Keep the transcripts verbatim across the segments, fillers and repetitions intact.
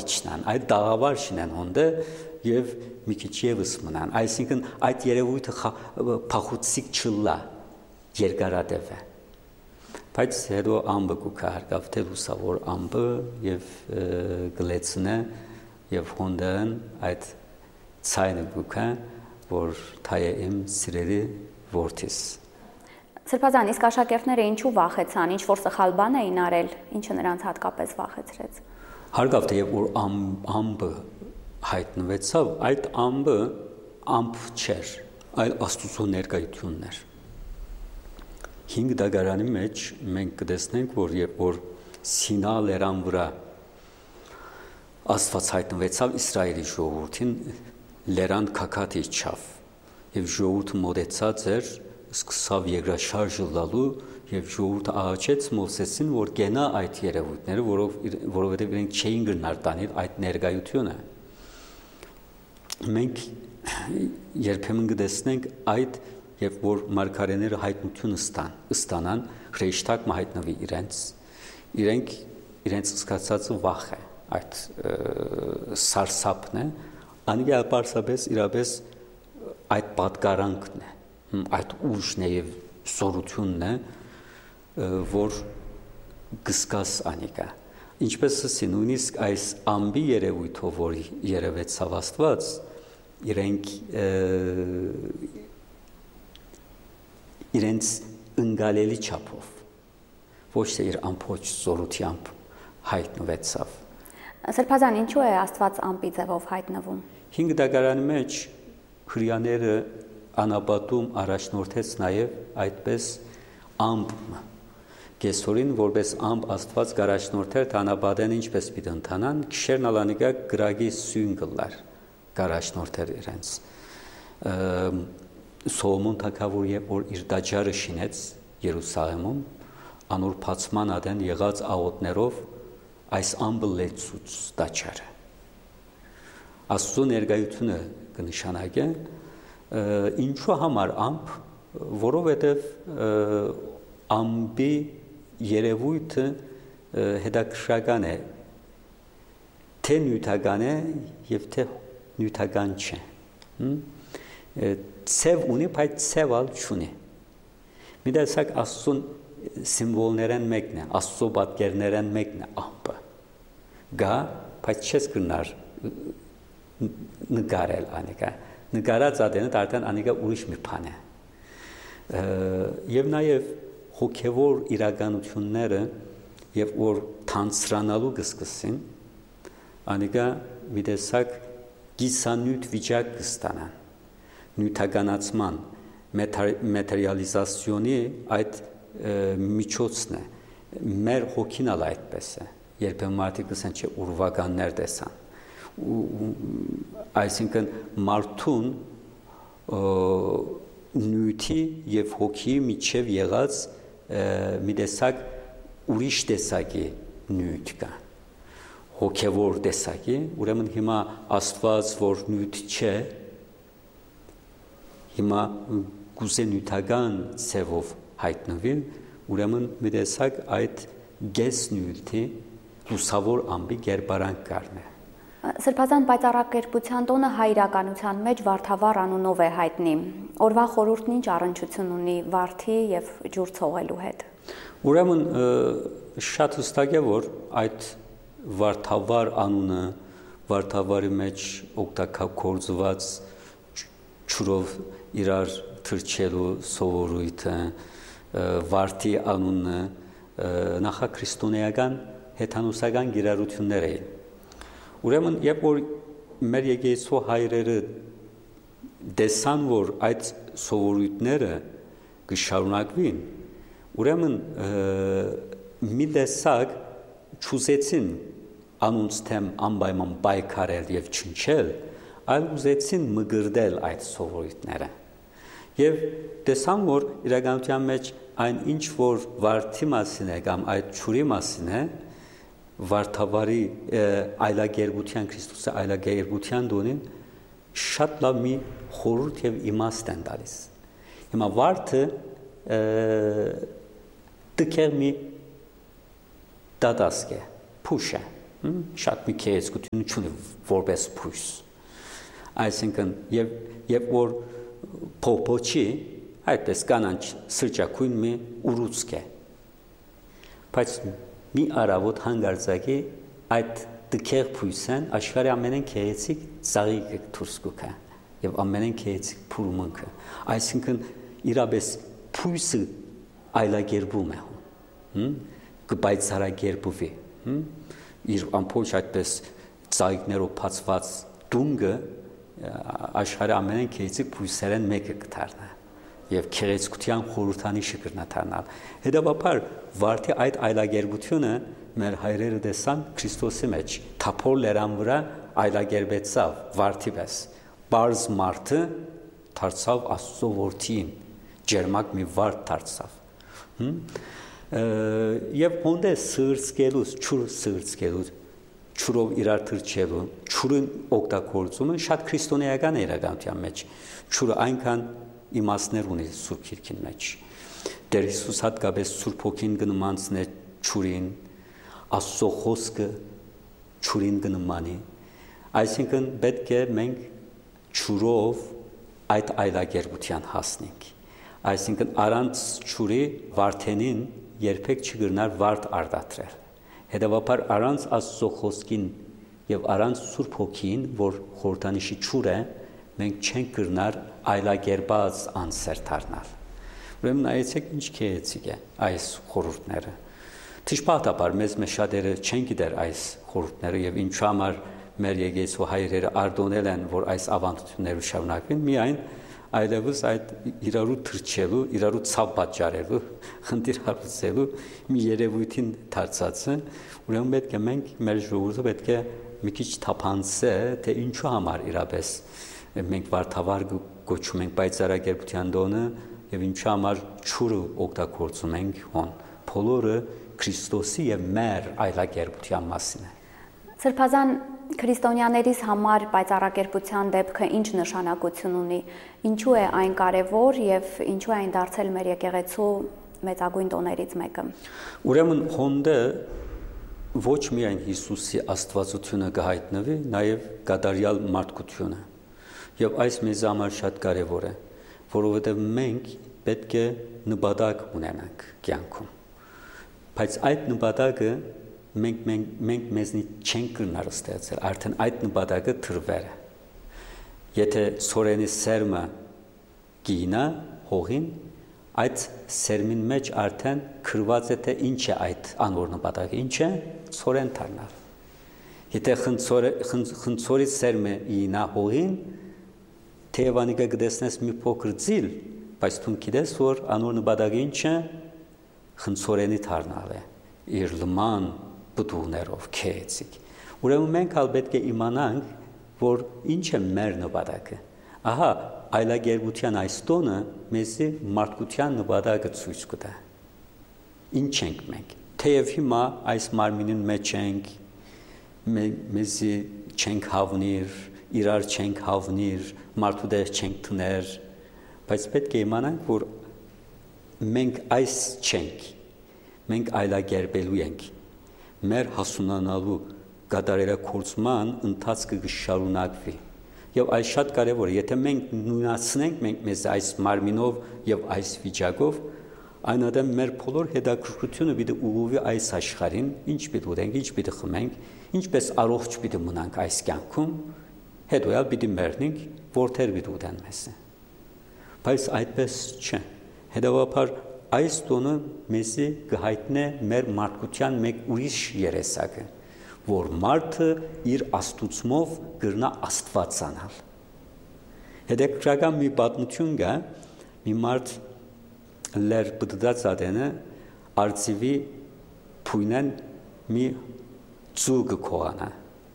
չնան, այդ դաղավար չնան հոնդը եւ մի քիչ եւս մնան, այսինքն այդ երևույթը փախուցիկ չլա երկարատև է, բայց հետո ամբը կուքա հարկավ թե լուսավոր ամբը եւ գլեցնը եւ հոնդան այդ ցայնը կուքա, որ թայե իմ սիրելի որդիս։ Սրբազան, իսկ աշակերտները ինչու վախեցան, ինչ որ սխալ բան էին արել, ինչը նրանց հատկապես վախեցրեց։ Հարկավ թե երբ որ ամբը հայտնվեցավ, այդ ամբը ամբ չէր, այլ Աստծո ներկայությունն էր։ Հինգ դագարանի մեջ մենք կտեսնենք, որ երբ որ Սինա լեռան վրա Աստված հայտնվեցավ Իսրայելի ժողովրդին, լեռան քաքաթ իջավ, եւ ժողովուրդը մոտեցած էր, սկսավ երկրաշարժը լալու եւ ժողովուրդը աղաչեց Մովսեսին, որ գնա այդ երևույթները, որով որովհետեւ իրենք չէին գնար տանել այդ ներկայությունը։ Մենք երբեմն կտեսնենք այդ, երբ որ մարգարեները հայտնություն ստան, ստանան, Հրեշտակ հայտնվի իրենց, իրենք իրենց սկացածը վախ է, այդ սարսափն է, անգամ պարզապես իրապես այդ պատկարանքն է, այդ ուժն է եւ սորությունն է, որ գսկաս անիկա։ Ինչպես ասի, նույնիսկ այս ամբի երևույթով, որ երևեցավ Աստված, իրենք իրենց ընկալելի չափով, ոչ թե իր ամբողջ զորությամբ հայտնվեցավ։ Սրբազան, ինչու է Աստված ամբի ձևով հայտնվում։ Հինգ դագարանի մեջ հրյաները անապատում առաջնորդեց նաև այդպես ամբ կեսորին, որպես ամբ Աստված գարաշնորդեր տանապատեն ինչպես պիտի ընթանան, քիշերն ալանիկա գրագի սույն գլար գարաշնորդեր իրենց։ Սոլոմոն թագավոր երբ որ իր դաջարը շինեց Երուսաղեմում, անոր փացման ադեն եղած աղոթներով այս ամբը լեցուց դաջարը։ Աստծո ներկայությունը կնշանակե ինչու համար ամբ, որովհետև ամբի երևույթը հետաքրքրական է, թե նյութական է եւ թե նյութական չէ։ Ցև ունի, բայց ցևալ չունի։ Մի տեսակ Աստծո սիմվոլներն մեկն է, Աստծո պատկերներն մեկն է ամբը։ Գա, բայց չես գնար նկարել անիկա։ Նկարած ադենը դարձան անիկա ուրիշ մի բան է։ Եվ նաև հոգևոր իրականությունները եւ որ թանցրանալու կսկսին, անիկա մի տեսակ գիսանյութ վիճակ կստանան, նյութականացման, մատերիալիզացիոնի այդ միջոցն է, մեր հոգին ալ այդպես է, երբեմն մարդիկ ասեն, չէ, ուրվականներ տեսան, այսինքն մարդուն նյութի եւ հոգի միջև եղած մի տեսակ ուրիշ տեսակի նյութ կա, հոգևոր տեսակի, ուրեմն հիմա Աստված, որ նյութ չէ, հիմա գուցե նյութական ցևով հայտնվի, ուրեմն մի տեսակ այդ գես նյութի լուսավոր ամբի գերբարանք կառնե։ Սրբազան պայծառակերպության տոնը հայ իրականության մեջ Վարդավառ անունով է հայտնի։ Օրվա խորհուրդն ինչ առնչություն ունի վարդի եւ ջուր ցողելու հետ։ Ուրեմն շատ հստակ է, որ այդ Վարդավառ անունը Վարդավառի մեջ օգտագործված ջուրով իրար թրջելու սովորույթը, վարդի անունը նախաքրիստոնեական հեթանոսական գիրառություններ էին։ Ուրեմն, երբ որ մեր եկեղեցու հայրերը տեսան, որ այդ սովորույթները կշարունակվին, ուրեմն մի տեսակ չուզեցին անոնց թեմ անպայման պայքարել եւ չնչել, այլ ուզեցին մգրդել այդ սովորույթները։ Եվ տեսան, որ իրականության մեջ այն ինչ որ վարդի մասին է կամ այդ ջուրի մասին է, Վարդավառի այլագերբության Քրիստոսի այլագերբության դոնին շատ լավ մի խորհուրդ եւ իմաստ են տալիս։ Հիմա վարդը տկեր մի դատասկ է, փուշ է, շատ մի քեզգություն չունի որպես փույս։ Այսինքն եւ եւ որ փոփոչի այդպես կանանչ սրճակույն մի ուռուցք է։ Բայց մի արավոտ հանգարձակի այդ դքեղ փույսեն աշխարհի ամենեն քեզիկ ծաղիկ դուրս կուքա եւ ամենեն քեզիկ փուրմունքը։ Այսինքն իրապես փույսը այլագերբում է։ Հմ կբայցարագերբուվի։ Հմ իր ամփոփ այդպես ծաղիկներով բացված դունգը աշխարհի ամենեն քեզիկ փույսերեն մեկը կդառնա եւ քեղեցկության խորհրդանիշը կդառնալ։ Հետևաբար վարդի այդ այլագերբությունը մեր հայրերը տեսան Քրիստոսի մեջ թափոր լերան վրա այլագերբեցավ վարդի պես բարձ մարդը դարձավ Աստծո որդին ջերմակ մի վարդ դարձավ եւ հոնդե սրծկելուց ճուր սրծկելուց ճուրով իրար թրջելու ճուրն օգտագործումը շատ քրիստոնեական է իրականության մեջ ճուրը այնքան իմաստներ ունի Սուրբ Գիրքին մեջ Տեր Հիսուս հատկապես Սուրբ Հոգին կնմանցնե ճուրին Աստծո խոսքը ճուրին կնմանի այսինքն պետք է մենք ճուրով այդ այլագերբության հասնենք այսինքն առանց ճուրի վարդենին երբեք չգրնար վարդ արտադրել հետևաբար առանց Աստծո խոսքին եւ առանց Սուրբ Հոգին որ խորհրդանիշի ճուր է մենք չենք գրնար այլագերբած անսեր դառնալ ուրեմն այեցեք ինչ քեեցիկ է այս խորհուրդները Թիշպատաբար մեզ մեջ շատերը չեն գիտեր այս խորհուրդները եւ ինչու համար մեր եկեղեցու հայրերը արտոնել են որ այս ավանդությունները շարունակվեն միայն այլևս այդ իրարու թրջելու, իրարու ցավ պատճառելու, խնդիր հարուցելու մի երևույթին դարձած է, ուրեմն պետք է մենք մեր ժողովուրդը պետք է մի քիչ թափանցե, թե ինչու համար իրապես մենք վարդավար գոչում ենք պայծառագերբության դոնը եւ ինչու համար ճուրը օգտագործում ենք հոն։ Բոլորը Քրիստոսի եւ մեր այլագերբության մասին է։ Սրբազան քրիստոնյաներիս համար պայծառակերպության դեպքը ինչ նշանակություն ունի, ինչու է այն կարևոր եւ ինչու է այն դարձել մեր եկեղեցու մեծագույն տոներից մեկը։ Ուրեմն հոնդը ոչ միայն Հիսուսի աստվածությունը կհայտնվի, նաեւ կատարյալ մարդկությունը։ Եվ այս մեզ համար շատ կարևոր է, որովհետեւ մենք պետք է նպատակ ունենանք կյանքում։ Բայց այդ նպատակը մենք մենք մենք մեզնի չենք կրնար ստեղծել արդեն այդ նպատակը թրվեր է եթե սորենի սերմը գինա հողին այդ սերմին մեջ արդեն քրված է թե ինչ է այդ անոր նպատակը ինչ է սորեն դառնալ եթե խնձորը խնձորի սերմը գինա հողին թեվանիկը գտեսնես մի փոքր ձիլ բայց դու գիտես որ անոր նպատակը ինչ է խնձորենի դառնալ է իր լման բդուներով քեեցիկ ուրեմն մենք ալ պետք է իմանանք որ ինչ է մեր նպատակը ահա այլագերբության այս տոնը մեզի մարդկության նպատակը ցույց կտա ինչ ենք մենք թեև հիմա այս մարմինին մեջ ենք մեզի չենք հավնիր իրար չենք հավնիր մարդու դեր չենք տներ բայց պետք է իմանանք որ մենք այս չենք մենք այլագերբելու ենք մեր հասունանալու կատարելագործման ընթացքը կշարունակվի եւ այս շատ կարեւոր է եթե մենք նույնացնենք մենք մեզ այս մարմինով եւ այս վիճակով այնադեմ մեր բոլոր հետաքրքրությունը պիտի ուղղվի այս աշխարհին ինչ պիտի ուտենք ինչ պիտի խմենք ինչպես առողջ պիտի մնանք այս կյանքում հետո ալ պիտի մեռնենք որթեր պիտի ուտեն մեզ բայց այդպես չէ հետեւաբար այս տոնը մեզի կհայտնե մեր մարդկության մեկ ուրիշ երեսակը, որ մարդը իր աստուծմով կրնա աստվածանալ։ Հետաքրքրական մի պատմություն կա, մի մարդ լեր բդդած ադենը արծիվի փույնեն մի ծուգ կողանա։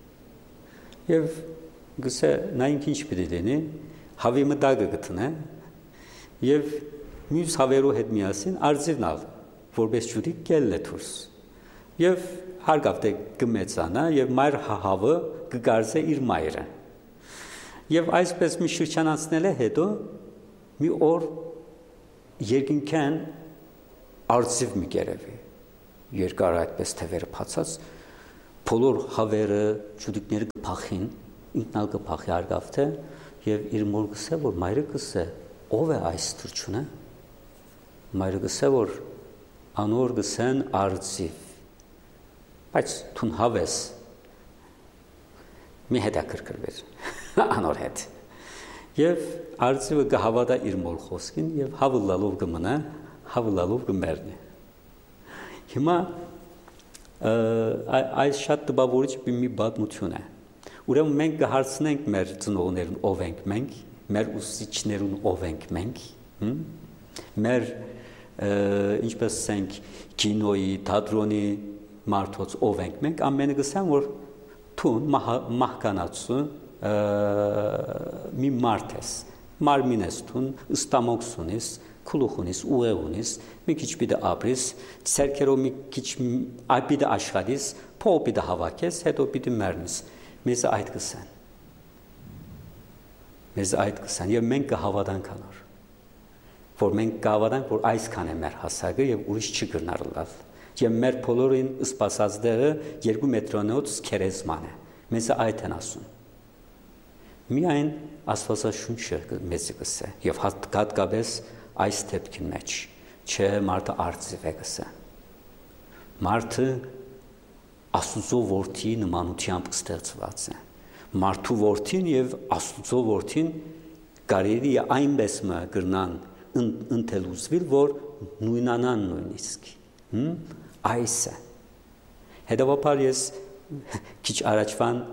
Եվ գսե նա ինչ պիտի լինի, հավի մտագը գտնե, եւ մյուս հավերու հետ միասին արձիվնալ, որպես ջուտի կել է դուրս։ Եվ հարգավ թե կմեծանա եւ մայր հավը կգարզե իր մայրը։ Եվ այսպես մի շրջան անցնել է հետո մի օր երկինքան արծիվ մի գերեվի։ Երկար այդպես թևերը փացած բոլոր հավերը ջուդիկները կփախին, ինքնալ կփախի արգավթե եւ իր մոր գսե որ մայրը գսե ով է այս թրջունը մայրը գսե որ անոր գսեն արծիվ բայց թուն հավես մի հետա կրկրվեր անոր հետ եւ արծիվը կհավատա իր մոր խոսքին եւ հավլալով կմնա հավլալով կմեռնի հիմա այս շատ տպավորիչ մի պատմություն է ուրեմն մենք կհարցնենք մեր ծնողներին ով ենք մենք մեր ուսուցիչներուն ով ենք մենք մեր ինչպես ասենք կինոյի թատրոնի մարդոց ով ենք մենք ամենը գսան որ թուն մահկանացու մի մարդ ես մարմին ես թուն ստամոքսունիս քլուխունիս ուեղունիս մի քիչ պիտի ապրիս ցերկերով մի քիչ ապիդը աշխատիս փոփիդը հավաքես հետո պիտի մեռնես մեզ այդ կսան մեզ այդ կսան եւ մենք կհավատանք անոր որ մենք կհավատանք որ այսքան է մեր հասակը եւ ուրիշ չգնար լավ եւ մեր բոլորին սպասած դերը երկու մետրոնոց քերեզման է մեզ այդ են ասում միայն աստվածաշունչը մեզ կսե եւ հատկապես այս դեպքին մեջ չէ մարդը արծիվ է գսե մարդը Աստուծո որդի նմանությամբ ստեղծված է մարդու որդին եւ Աստուծո որդին կարելի է այնպես մը գրնան ընթելուզվիլ որ նույնանան նույնիսկ այս է հետևաբար ես քիչ առաջվան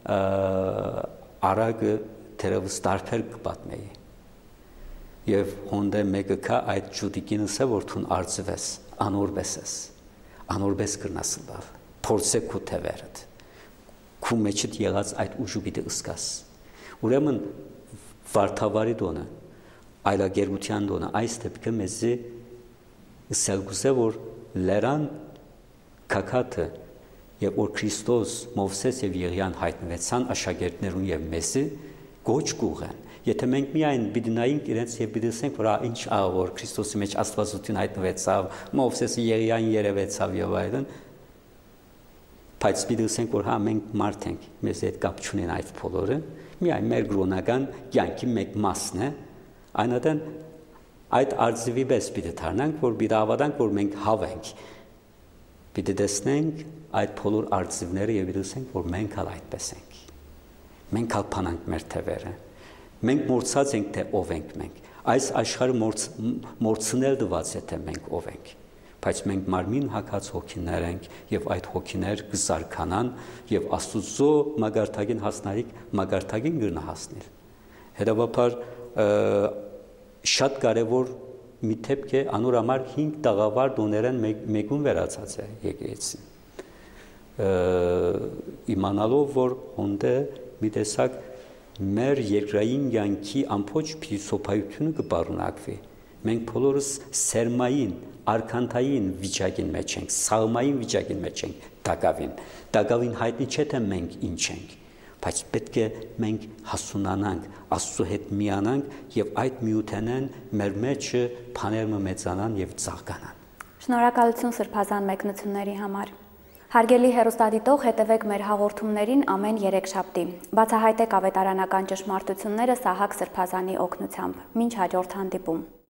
արագը թերևս տարբեր կպատմեի եւ հոնդե մեկը կա այդ ջուդիկին ասա որ թուն արծվես անորպես ես անորպես կրնաս լավ փորձե քու թևերդ քու մեջդ եղած այդ ուժու պիտի ըսկաս ուրեմն վարդավարի դոնը այլագերության դոնը այս դեպքը մեզի սելգուսե որ լերան կակատը եւ որ Քրիստոս Մովսես եւ Եղիան հայտնվեցան աշակերտներուն եւ մեզի գոչ կուղեն եթե մենք միայն բիդնայինք իրենց եւ բիդսենք որ ինչ աղ որ Քրիստոսի մեջ աստվածություն հայտնվեցավ Մովսեսը Եղիան երևեցավ եւ այլն բայց բիդսենք որ հա մենք մարդ ենք մեզ հետ կապ չունեն այդ բոլորը միայն մեր գրոնական կյանքի մեկ մասն է այնատեն այդ արծիվի պես պիտի դառնանք որ պիտի հավատանք որ մենք հավ ենք պիտի տեսնենք այդ բոլոր արծիվները եւ դասենք որ մենք ալ այդպես ենք մենք ալ փանանք մեր թևերը մենք մորցած ենք թե ով ենք մենք այս աշխարհը մորցնել դված է թե մենք ով ենք բայց մենք մարմին հակած հոգիներ ենք եւ այդ հոգիներ կզարքանան եւ Աստուծո մագարտագին հասնարիք մագարտագին գրնա հասնել հետեւաբար շատ կարեւոր մի դեպք է անոր համար հինգ տաղավար դոներեն մեկուն վերացած է եկեղեցին իմանալով որ հոնդե մի տեսակ մեր երկրային յանքի ամբողջ փիլիսոփայությունը կբառնակվի մենք բոլորս սերմային արքանթային վիճակին մեջ ենք սաղմային վիճակին մեջ ենք դակավին դակավին հայտնի չէ թե մենք ինչ ենք բայց պետք է մենք հասունանանք Աստծո հետ միանանք եւ այդ միութենեն մեր մեջը բաները մեծանան եւ ծաղկանան Շնորհակալություն սրբազան մեկնությունների համար Հարգելի հեռուստադիտող, հետևեք մեր հաղորդումներին ամեն երեքշաբթի։ Բացահայտեք ավետարանական ճշմարտությունները Սահակ Սրբազանի օգնությամբ։ Մինչ հաջորդ հանդիպում։